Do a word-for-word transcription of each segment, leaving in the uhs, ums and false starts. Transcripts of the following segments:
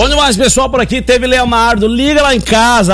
Bom demais, pessoal, por aqui. Teve Leonardo, liga lá em casa.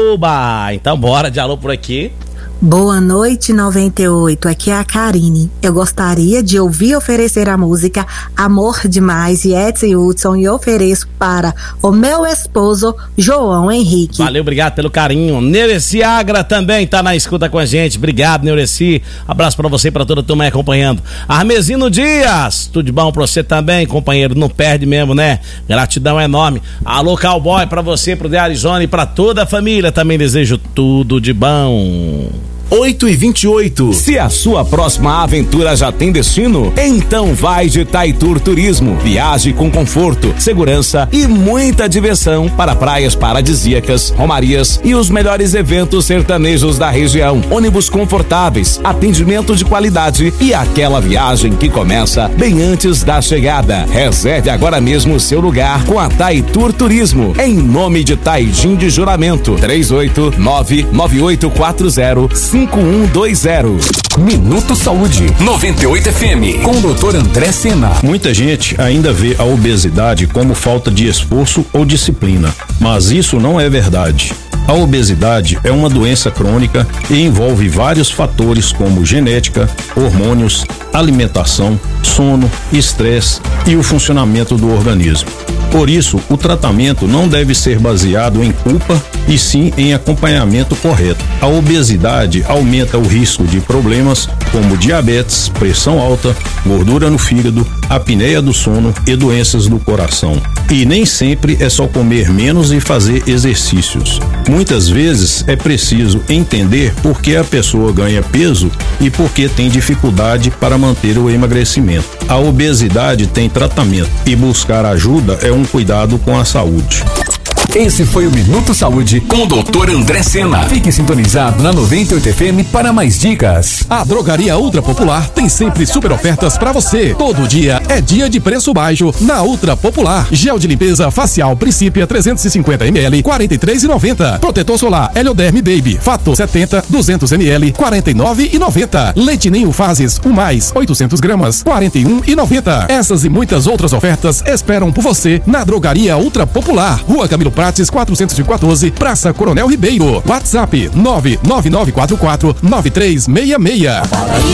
Oba! Então bora de alô por aqui. Boa noite, noventa e oito. Aqui é a Karine. Eu gostaria de ouvir oferecer a música Amor Demais e Edson Hudson e ofereço para o meu esposo, João Henrique. Valeu, obrigado pelo carinho. Neureci Agra também tá na escuta com a gente. Obrigado, Neureci. Abraço pra você e pra toda a turma aí acompanhando. Armezino Dias, tudo de bom pra você também, companheiro. Não perde mesmo, né? Gratidão enorme. Alô, cowboy, pra você, pro The Arizona e pra toda a família. Também desejo tudo de bom. oito e vinte e oito. Se a sua próxima aventura já tem destino, então vai de Taitur Turismo. Viaje com conforto, segurança e muita diversão para praias paradisíacas, romarias e os melhores eventos sertanejos da região. Ônibus confortáveis, atendimento de qualidade e aquela viagem que começa bem antes da chegada. Reserve agora mesmo o seu lugar com a Taitur Turismo. Em nome de Taijin de Juramento. três oito nove nove oito quatro zero cinco um dois zero. Minuto Saúde noventa e oito F M com o doutor André Sena. Muita gente ainda vê a obesidade como falta de esforço ou disciplina, mas isso não é verdade. A obesidade é uma doença crônica e envolve vários fatores como genética, hormônios, alimentação, sono, estresse e o funcionamento do organismo. Por isso, o tratamento não deve ser baseado em culpa e sim em acompanhamento correto. A obesidade aumenta o risco de problemas como diabetes, pressão alta, gordura no fígado, apneia do sono e doenças do coração. E nem sempre é só comer menos e fazer exercícios. Muitas vezes é preciso entender por que a pessoa ganha peso e por que tem dificuldade para manter o emagrecimento. A obesidade tem tratamento e buscar ajuda é um cuidado com a saúde. Esse foi o Minuto Saúde com o doutor André Sena. Fique sintonizado na noventa e oito F M para mais dicas. A Drogaria Ultra Popular tem sempre super ofertas para você. Todo dia é dia de preço baixo na Ultra Popular. Gel de limpeza facial Principia trezentos e cinquenta mililitros, quarenta e três reais e noventa centavos. Protetor solar Helioderm Baby Fator setenta, duzentos mililitros, quarenta e nove reais e noventa centavos. Leite Ninho Fases um mais, oitocentos gramas, quarenta e um reais e noventa centavos. Essas e muitas outras ofertas esperam por você na Drogaria Ultra Popular. Rua Camilo Prates quatrocentos e quatorze, Praça Coronel Ribeiro. WhatsApp nove nove nove quatro quatro nove três seis seis.